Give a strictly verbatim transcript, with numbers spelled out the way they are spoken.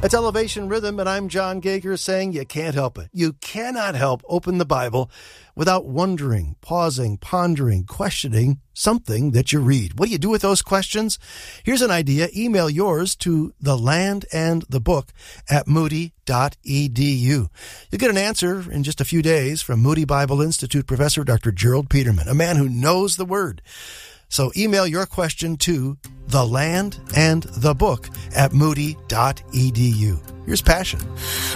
It's Elevation Rhythm, and I'm John Gager saying you can't help it. You cannot help open the Bible without wondering, pausing, pondering, questioning something that you read. What do you do with those questions? Here's an idea. Email yours to the land and the book at moody dot e d u. You'll get an answer in just a few days from Moody Bible Institute professor Doctor Gerald Peterman, a man who knows the Word. So email your question to the land and the book at moody dot e d u. Here's passion.